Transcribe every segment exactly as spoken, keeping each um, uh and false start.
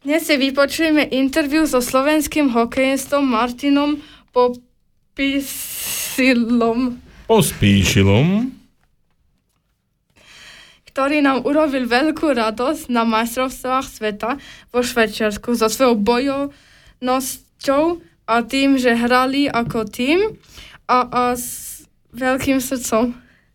Dnes si vypočujeme interview so slovenským hokejistom Martinom Pospíšilom. Pospíšilom. Ktorý nám urobil veľkú radosť na majstrovstvách sveta vo Švajčiarsku so svojou bojovnosťou a tým, že hrali ako tým a, a s veľkým srdcom.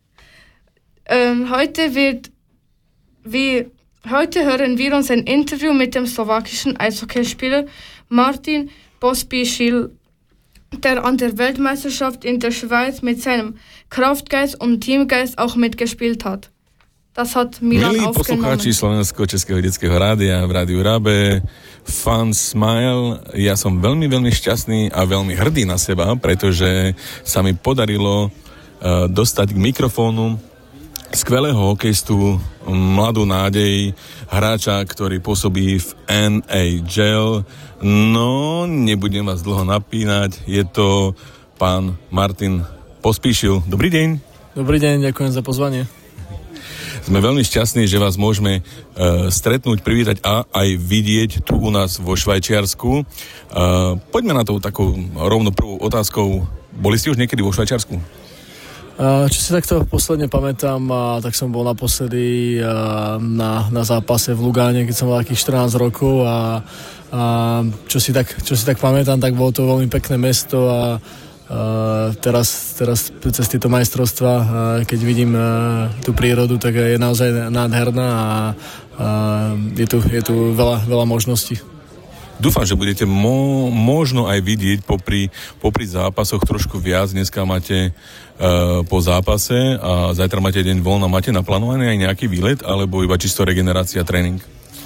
Um, heute wird wie, heute hören wir uns ein Interview mit dem slowakischen Eishockeyspieler Martin Pospíšil, der an der Weltmeisterschaft in der Schweiz mit seinem Kraftgeist und Teamgeist auch mitgespielt hat. Das hat Milan Milí aufgenommen. poslucháči Slovensko-Českého detského rádia v Rádiu Rabe, Fun Smile, ja som veľmi, veľmi šťastný a veľmi hrdý na seba, pretože sa mi podarilo uh, dostať k mikrofónu skvelého hokejistu, mladú nádej, hráča, ktorý pôsobí v en há el. No, nebudem vás dlho napínať, je to pán Martin Pospíšil. Dobrý deň. Dobrý deň, ďakujem za pozvanie. Sme veľmi šťastní, že vás môžeme uh, stretnúť, privítať a aj vidieť tu u nás vo Švajčiarsku. Uh, poďme na to takou rovno prvou otázkou. Boli ste už niekedy vo Švajčiarsku? Uh, čo si takto posledne pamätám, uh, tak som bol naposledy uh, na, na zápase v Lugáne, keď som mal takých štrnásť rokov a, a čo, si tak, čo si tak pamätám, tak bolo to veľmi pekné mesto a Uh, teraz, teraz cez tieto majstrovstvá, uh, keď vidím uh, tú prírodu, tak je naozaj nádherná a uh, je tu, je tu veľa, veľa možností. Dúfam, že budete mo- možno aj vidieť popri, popri zápasoch trošku viac. Dneska máte uh, po zápase a zajtra máte deň voľna. Máte naplánovaný aj nejaký výlet alebo iba čisto regenerácia, tréning?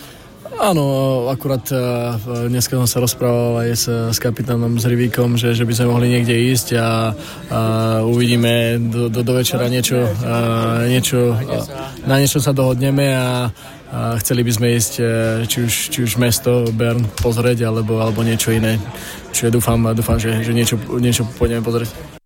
Áno, akurát uh, dneska som sa rozprával aj s, s kapitánom s Rivíkom, že, že by sme mohli niekde ísť a, a uvidíme do, do, do večera niečo, uh, niečo uh, na niečo sa dohodneme a, a chceli by sme ísť uh, či už, či už mesto Bern pozrieť alebo, alebo niečo iné. Čiže dúfam, dúfam že, že niečo, niečo pôjdeme pozrieť.